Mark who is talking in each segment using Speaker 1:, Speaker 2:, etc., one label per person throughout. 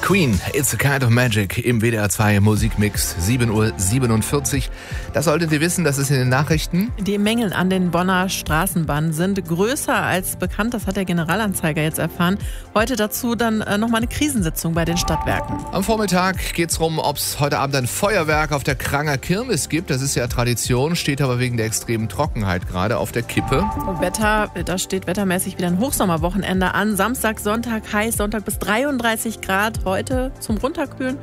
Speaker 1: Queen, It's a Kind of Magic im WDR 2 Musikmix, 7:47 Uhr. Das solltet ihr wissen, das ist in den Nachrichten.
Speaker 2: Die Mängel an den Bonner Straßenbahnen sind größer als bekannt, das hat der Generalanzeiger jetzt erfahren. Heute dazu dann nochmal eine Krisensitzung bei den Stadtwerken.
Speaker 1: Am Vormittag geht es darum, ob es heute Abend ein Feuerwerk auf der Kranger Kirmes gibt. Das ist ja Tradition, steht aber wegen der extremen Trockenheit gerade auf der Kippe.
Speaker 2: Wetter, da steht wettermäßig wieder ein Hochsommerwochenende an. Samstag, Sonntag heiß, Sonntag bis 33 Grad. Heute zum Runterkühlen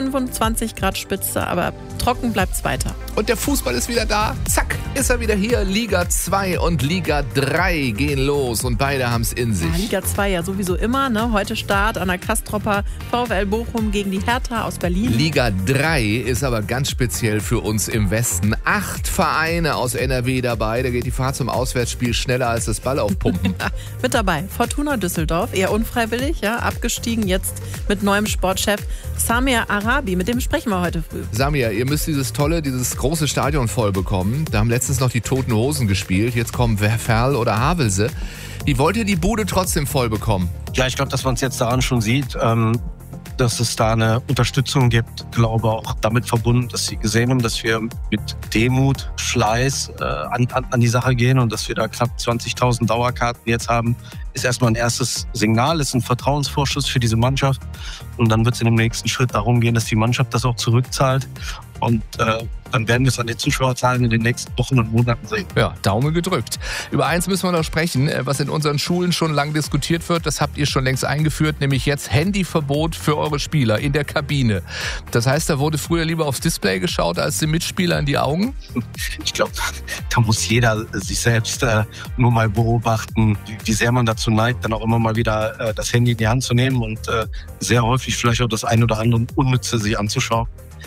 Speaker 2: 25 Grad Spitze, aber trocken bleibt's weiter.
Speaker 1: Und der Fußball ist wieder da. Zack, ist er wieder hier. Liga 2 und Liga 3 gehen los und beide haben's in sich.
Speaker 2: Ja, Liga 2 ja sowieso immer, ne? Heute Start an der Kastropper VfL Bochum gegen die Hertha aus Berlin.
Speaker 1: Liga 3 ist aber ganz speziell für uns im Westen. 8 Vereine aus NRW dabei. Da geht die Fahrt zum Auswärtsspiel schneller als das Ball aufpumpen.
Speaker 2: Mit dabei Fortuna Düsseldorf, eher unfreiwillig, ja, abgestiegen jetzt mit neuem Sportchef Samir Arabi. Mit dem sprechen wir heute früh.
Speaker 1: Samir, ihr müsst dieses große Stadion voll bekommen. Da haben letztens noch die Toten Hosen gespielt. Jetzt kommen Ferl oder Havelse. Wie wollt ihr die Bude trotzdem voll bekommen?
Speaker 3: Ja, ich glaube, dass man es jetzt daran schon sieht, dass es da eine Unterstützung gibt. Ich glaube auch damit verbunden, dass sie gesehen haben, dass wir mit Demut, Fleiß an die Sache gehen und dass wir da knapp 20.000 Dauerkarten jetzt haben, ist erstmal ein erstes Signal, ist ein Vertrauensvorschuss für diese Mannschaft. Und dann wird es in dem nächsten Schritt darum gehen, dass die Mannschaft das auch zurückzahlt. Und dann werden wir es an den Zuschauerzahlen in den nächsten Wochen und Monaten sehen.
Speaker 1: Ja, Daumen gedrückt. Über eins müssen wir noch sprechen, was in unseren Schulen schon lang diskutiert wird. Das habt ihr schon längst eingeführt, nämlich jetzt Handyverbot für eure Spieler in der Kabine. Das heißt, da wurde früher lieber aufs Display geschaut als dem Mitspieler in die Augen?
Speaker 3: Ich glaube, da muss jeder sich selbst nur mal beobachten, wie sehr man dazu neigt, dann auch immer mal wieder das Handy in die Hand zu nehmen und sehr häufig vielleicht auch das ein oder andere Unnütze sich anzuschauen.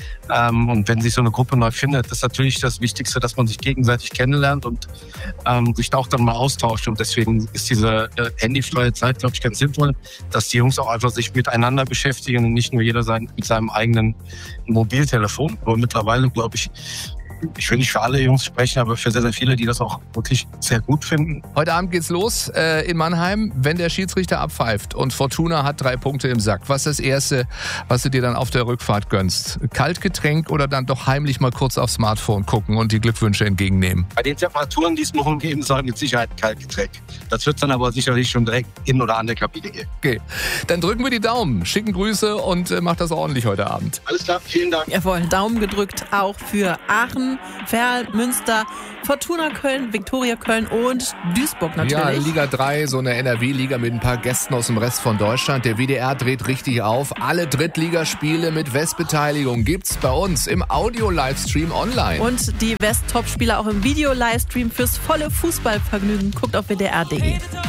Speaker 3: Und wenn sich so eine Gruppe neu findet, ist natürlich das Wichtigste, dass man sich gegenseitig kennenlernt und sich da auch dann mal austauscht. Und deswegen ist diese handyfreie Zeit, glaube ich, ganz sinnvoll, dass die Jungs auch einfach sich miteinander beschäftigen und nicht nur jeder mit seinem eigenen Mobiltelefon. Aber mittlerweile, glaube ich will nicht für alle Jungs sprechen, aber für sehr, sehr viele, die das auch wirklich sehr gut finden.
Speaker 1: Heute Abend geht's los in Mannheim, wenn der Schiedsrichter abpfeift und Fortuna hat 3 Punkte im Sack. Was ist das Erste, was du dir dann auf der Rückfahrt gönnst? Kaltgetränk oder dann doch heimlich mal kurz aufs Smartphone gucken und die Glückwünsche entgegennehmen?
Speaker 3: Bei den Temperaturen, die es morgen geben soll, mit Sicherheit ein Kaltgetränk. Das wird dann aber sicherlich schon direkt in oder an der Kabine gehen.
Speaker 1: Okay, dann drücken wir die Daumen, schicken Grüße und macht das ordentlich heute Abend.
Speaker 3: Alles klar, vielen Dank.
Speaker 2: Jawohl, Daumen gedrückt auch für Aachen, Ferl, Münster, Fortuna Köln, Viktoria Köln und Duisburg natürlich.
Speaker 1: Ja, Liga 3, so eine NRW-Liga mit ein paar Gästen aus dem Rest von Deutschland. Der WDR dreht richtig auf. Alle Drittligaspiele mit Westbeteiligung gibt's bei uns im Audio-Livestream online.
Speaker 2: Und die West-Top-Spieler auch im Video-Livestream fürs volle Fußballvergnügen. Guckt auf wdr.de.